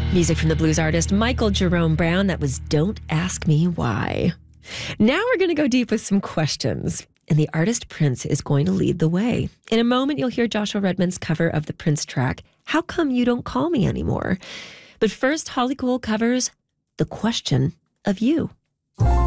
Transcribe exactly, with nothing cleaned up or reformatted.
Music from the blues artist Michael Jerome Brown. That was Don't Ask Me Why. Now we're going to go deep with some questions. And the artist Prince is going to lead the way. In a moment, you'll hear Joshua Redman's cover of the Prince track, How Come You Don't Call Me Anymore? But first, Holly Cole covers The Question of You.